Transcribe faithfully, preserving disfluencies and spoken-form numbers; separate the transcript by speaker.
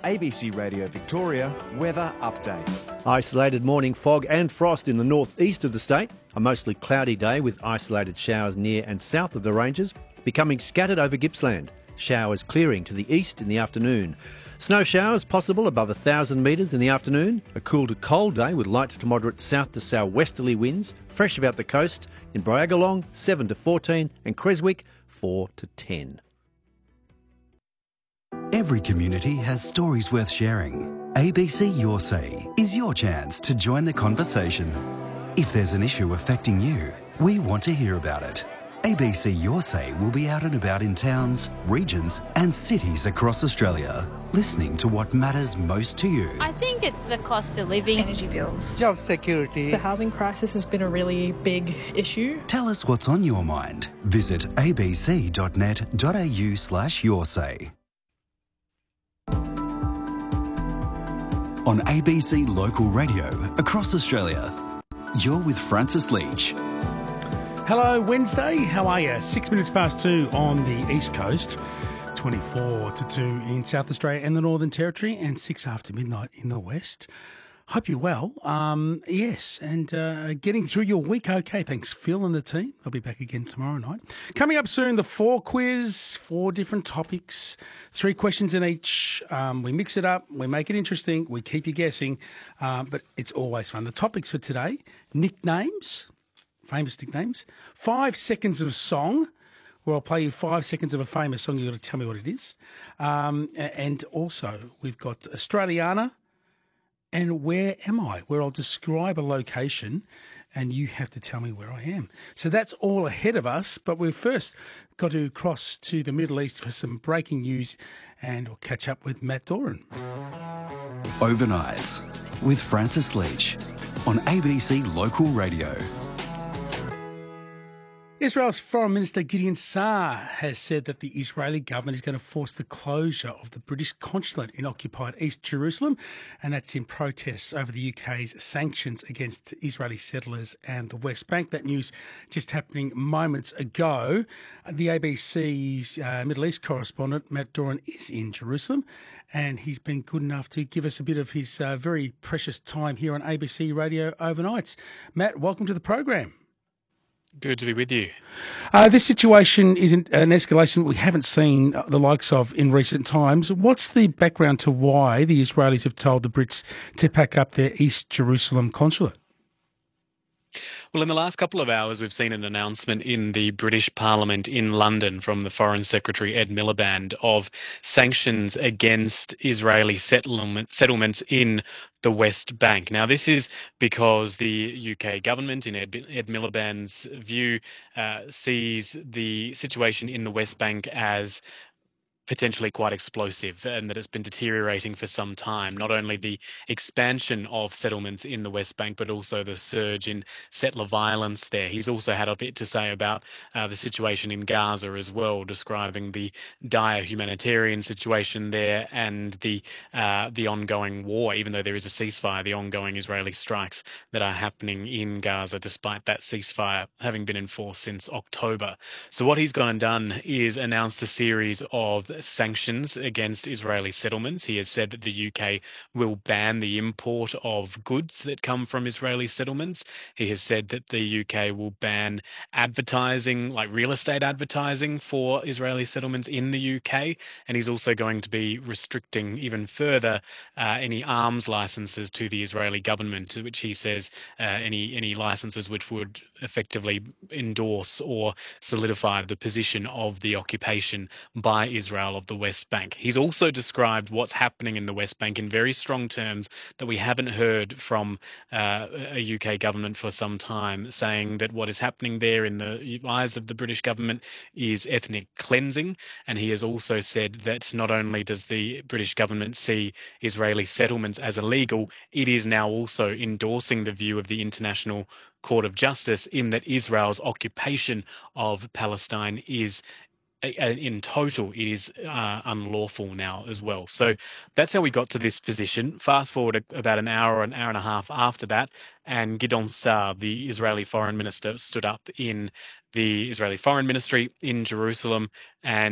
Speaker 1: A B C Radio Victoria weather update.
Speaker 2: Isolated morning fog and frost in the northeast of the state. A mostly cloudy day with isolated showers near and south of the ranges, becoming scattered over Gippsland. Showers clearing to the east in the afternoon. Snow showers possible above one thousand metres in the afternoon. A cool to cold day with light to moderate south to southwesterly winds. Fresh about the coast. In Bryagalong, seven to fourteen, and Creswick, four to ten.
Speaker 3: Every community has stories worth sharing. A B C Your Say is your chance to join the conversation. If there's an issue affecting you, we want to hear about it. A B C Your Say will be out and about in towns, regions and cities across Australia, listening to what matters most to you.
Speaker 4: I think it's the cost of living.
Speaker 5: Energy bills.
Speaker 6: Job security.
Speaker 5: The housing crisis has been a really big issue.
Speaker 3: Tell us what's on your mind. Visit abc.net.au slash your say. On A B C Local Radio across Australia, you're with Francis Leach.
Speaker 7: Hello, Wednesday. How are you? Six minutes past two on the East Coast, twenty-four to two in South Australia and the Northern Territory, and six after midnight in the West. Hope you're well. Um, yes, and uh, getting through your week okay. Thanks, Phil and the team. I'll be back again tomorrow night. Coming up soon, the four quiz, four different topics, three questions in each. Um, we mix it up, we make it interesting, we keep you guessing, uh, but it's always fun. The topics for today, nicknames, famous nicknames, five seconds of song, where I'll play you five seconds of a famous song. You've got to tell me what it is. Um, and also, we've got Australiana, and Where Am I? Where I'll describe a location and you have to tell me where I am. So that's all ahead of us, but we've first got to cross to the Middle East for some breaking news and we'll catch up with Matt Doran.
Speaker 3: Overnights with Francis Leach on A B C Local Radio.
Speaker 7: Israel's Foreign Minister Gideon Saar has said that the Israeli government is going to force the closure of the British consulate in occupied East Jerusalem, and that's in protests over the U K's sanctions against Israeli settlers and the West Bank. That news just happening moments ago. The A B C's uh, Middle East correspondent, Matt Doran, is in Jerusalem, and he's been good enough to give us a bit of his uh, very precious time here on A B C Radio Overnights. Matt, welcome to the program.
Speaker 8: Good to be with you.
Speaker 7: Uh, this situation is an, an escalation we haven't seen the likes of in recent times. What's the background to why the Israelis have told the Brits to pack up their East Jerusalem consulate?
Speaker 8: Well, in the last couple of hours, we've seen an announcement in the British Parliament in London from the Foreign Secretary Ed Miliband of sanctions against Israeli settlement, settlements in the West Bank. Now, this is because the U K government, in Ed, Ed Miliband's view, uh, sees the situation in the West Bank as potentially quite explosive and that it's been deteriorating for some time. Not only the expansion of settlements in the West Bank, but also the surge in settler violence there. He's also had a bit to say about uh, the situation in Gaza as well, describing the dire humanitarian situation there and the uh, the ongoing war, even though there is a ceasefire, the ongoing Israeli strikes that are happening in Gaza, despite that ceasefire having been enforced since October. So what he's gone and done is announced a series of sanctions against Israeli settlements. He has said that the U K will ban the import of goods that come from Israeli settlements. He has said that the U K will ban advertising, like real estate advertising for Israeli settlements in the U K. And he's also going to be restricting even further uh, any arms licenses to the Israeli government, which he says uh, any, any licenses which would effectively endorse or solidify the position of the occupation by Israel of the West Bank. He's also described what's happening in the West Bank in very strong terms that we haven't heard from uh, a U K government for some time, saying that what is happening there in the eyes of the British government is ethnic cleansing. And he has also said that not only does the British government see Israeli settlements as illegal, it is now also endorsing the view of the International Court of Justice in that Israel's occupation of Palestine is in total, it is uh, unlawful now as well. So that's how we got to this position. Fast forward about an hour, an hour and a half after that, and Gideon Saar, the Israeli foreign minister, stood up in the Israeli foreign ministry in Jerusalem and